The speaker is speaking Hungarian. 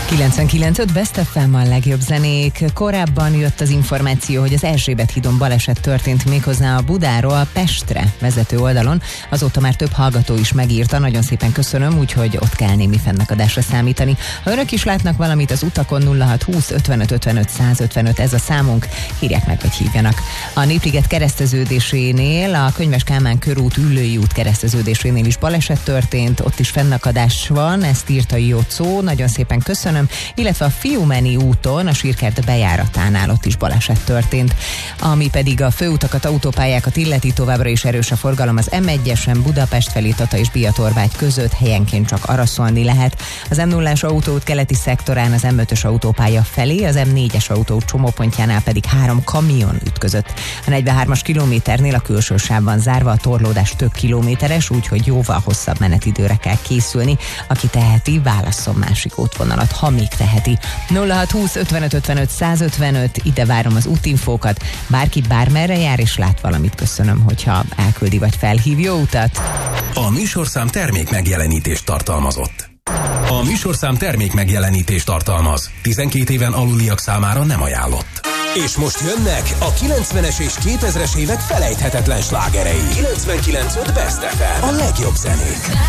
99.5 Best FM a legjobb zenék. Korábban jött az információ, hogy az Erzsébet hídon baleset történt, méghozzá a Budáról Pestre vezető oldalon. Azóta már több hallgató is megírta, nagyon szépen köszönöm, úgyhogy ott kell némi fennakadásra számítani. Ha önök is látnak valamit az utakon, 0620 55 55 155, ez a számunk, írják meg vagy hívjanak. A Népliget kereszteződésénél, a Könyves Kálmán körút Üllői út kereszteződésénél is baleset történt, ott is fennakadás van, ezt írta Jocó, nagyon szépen köszönöm. Illetve a Fiumeni úton, a Sírkert bejáratánál ott is baleset történt. Ami pedig a főutakat, autópályákat illeti, továbbra is erős a forgalom az M1-esen Budapest felé Tata és Biatorvágy között, helyenként csak araszolni lehet. Az M0-as autóút keleti szektorán az M5-ös autópálya felé, az M4-es autóút csomópontjánál pedig 3 kamion ütközött. A 43-as kilométernél a külső sávban zárva, a torlódás több kilométeres, úgyhogy jóval hosszabb menetidőre kell készülni. Aki teheti, válasszon másik útvonalat, ha még teheti. 0620 55 55 155, ide várom az útinfókat. Bárki bármerre jár és lát valamit, köszönöm, hogyha elküldi vagy felhív. Jó utat! A műsorszám termék megjelenítést tartalmazott. A műsorszám termék megjelenítést tartalmaz. 12 éven aluliak számára nem ajánlott. És most jönnek a 90-es és 2000-es évek felejthetetlen slágerei. 99.5 Best FM. A legjobb zenék.